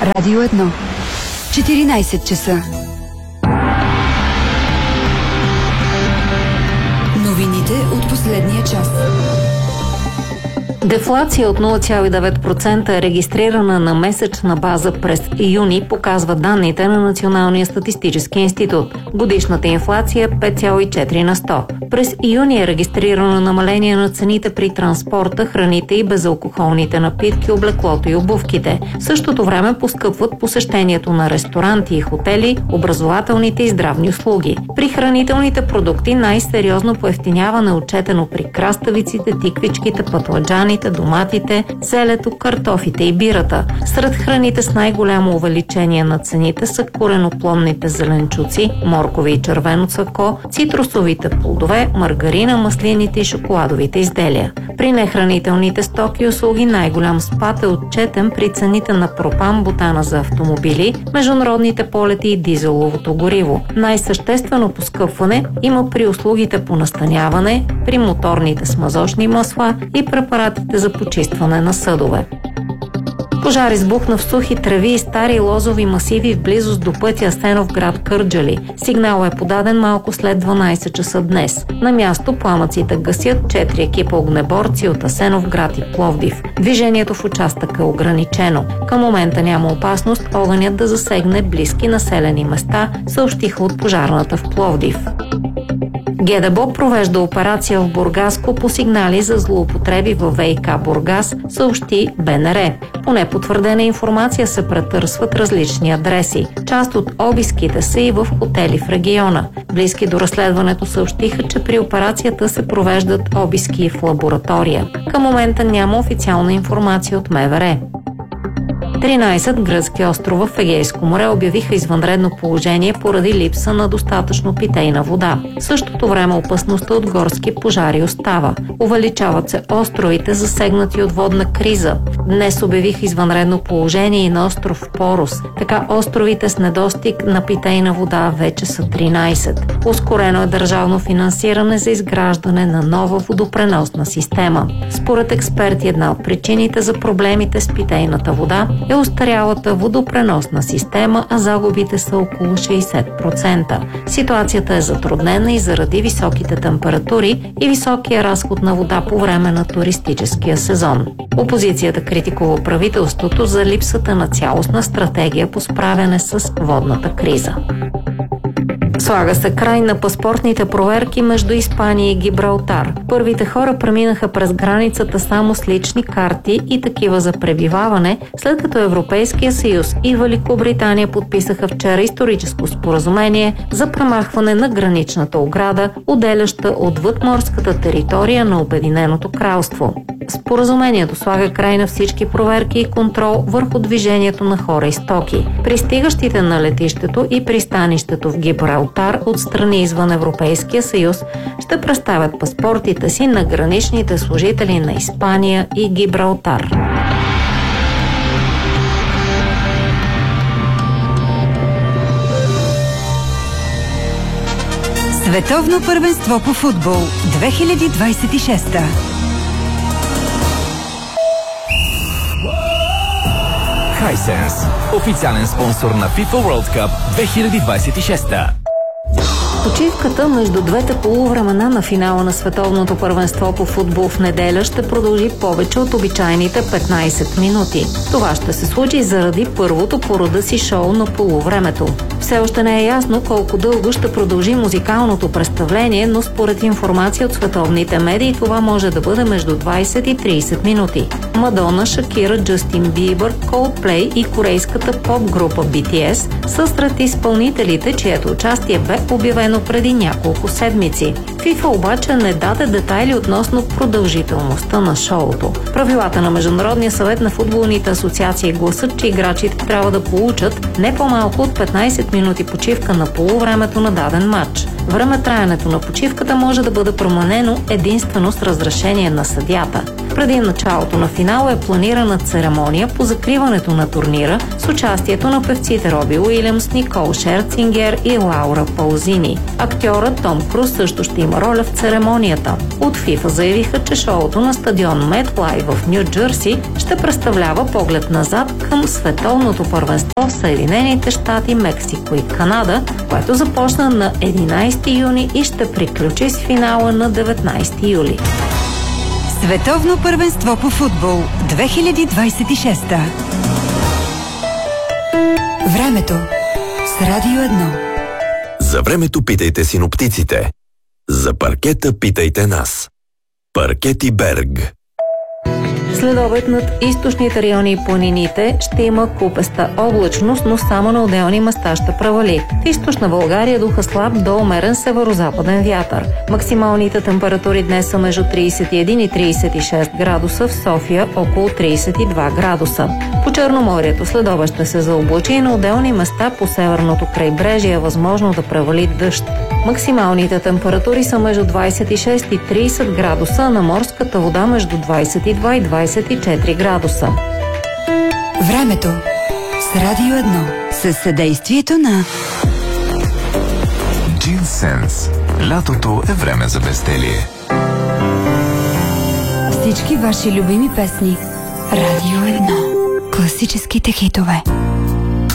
Радио 1. 14 часа. Новините от последния час. Дефлация от 0,9% е регистрирана на месечна база през юни, показва данните на Националния статистически институт. Годишната инфлация е 5,4 на 100. През юни е регистрирано намаление на цените при транспорта, храните и безалкохолните напитки, облеклото и обувките. В същото време поскъпват посещението на ресторанти и хотели, образователните и здравни услуги. При хранителните продукти най-сериозно поевтиняване е отчетено при краставиците, тиквичките, пътладжани, доматите, зелето, картофите и бирата. Сред храните с най-голямо увеличение на цените са кореноплодните зеленчуци, моркови и червено цвекло, цитрусовите плодове, маргарина, маслините и шоколадовите изделия. При нехранителните стоки и услуги най-голям спад е отчетен при цените на пропан, бутана за автомобили, международните полети и дизеловото гориво. Най-съществено поскъпване има при услугите по настаняване, при моторните смазочни масла и препаратите за почистване на съдове. Пожар избухна в сухи треви и стари лозови масиви в близост до пътя Асеновград – Кърджали. Сигнал е подаден малко след 12 часа днес. На място пламъците гасят 4 екипа огнеборци от Асеновград и Пловдив. Движението в участъка е ограничено. Към момента няма опасност огънят да засегне близки населени места, съобщиха от пожарната в Пловдив. ГДБОП провежда операция в Бургаско по сигнали за злоупотреби във ВиК Бургас, съобщи БНР. По непотвърдена информация се претърсват различни адреси. Част от обиските са и в хотели в региона. Близки до разследването съобщиха, че при операцията се провеждат обиски в лаборатория. Към момента няма официална информация от МВР. 13 гръцки острова в Егейско море обявиха извънредно положение поради липса на достатъчно питейна вода. В същото време опасността от горски пожари остава. Увеличават се островите, засегнати от водна криза. Днес обявиха извънредно положение и на остров Порос. Така островите с недостиг на питейна вода вече са 13. Ускорено е държавно финансиране за изграждане на нова водопреносна система. Според експерти, една от причините за проблемите с питейната вода е остарялата водопреносна система, а загубите са около 60%. Ситуацията е затруднена и заради високите температури и високия разход на вода по време на туристическия сезон. Опозицията критикува правителството за липсата на цялостна стратегия по справяне с водната криза. Слага се край на паспортните проверки между Испания и Гибралтар. Първите хора преминаха през границата само с лични карти и такива за пребиваване, след като Европейския съюз и Великобритания подписаха вчера историческо споразумение за премахване на граничната ограда, отделяща отвъдморската територия на Обединеното кралство. Споразумението слага край на всички проверки и контрол върху движението на хора и стоки. Пристигащите на летището и пристанището в Гибралтар от страни извън Европейския съюз ще представят паспортите си на граничните служители на Испания и Гибралтар. Световно първенство по футбол 2026. Hisense, официален спонсор на FIFA World Cup 2026. Почивката между двете полувремена на финала на Световното първенство по футбол в неделя ще продължи повече от обичайните 15 минути. Това ще се случи заради първото по рода си шоу на полувремето. Все още не е ясно колко дълго ще продължи музикалното представление, но според информация от световните медии това може да бъде между 20 и 30 минути. Мадона, Шакира, Джастин Бибър, Coldplay и корейската поп-група BTS са сред изпълнителите, чието участие бе обявено преди няколко седмици. FIFA обаче не даде детайли относно продължителността на шоуто. Правилата на Международния съвет на футболните асоциации гласят, че играчите трябва да получат не по-малко от 15 минути почивка на полувремето на даден матч. Времетраенето на почивката може да бъде променено единствено с разрешение на съдията. Преди началото на финала е планирана церемония по закриването на турнира с участието на певците Роби Уилямс, Никол Шерцингер и Лаура Паузини. Актьорът Том Круз също ще има роля в церемонията. От FIFA заявиха, че шоуто на стадион MetLife в Ню Джърси ще представлява поглед назад към световното първенство в Съединените щати, Мексико и Канада, което започна на 11 юни и ще приключи с финала на 19 юли. Световно първенство по футбол 2026. Времето с Радио 1. За времето питайте синоптиците. За паркета питайте нас. Паркети Берг. Следобед над източните райони и планините ще има купеста облачност, но само на отделни места ще провали. В източна България духа слаб до умерен северо-западен вятър. Максималните температури днес са между 31 и 36 градуса, в София около 32 градуса. По Черноморието следобед ще се заоблачи и на отделни места по северното крайбрежие е възможно да превали дъжд. Максималните температури са между 26 и 30 градуса, на морската вода между 22 и 24 градуса. Времето с Радио 1 със съдействието на Джинсенс. Лятото е време за безделие. всички ваши любими песни. Радио 1. Класическите хитове.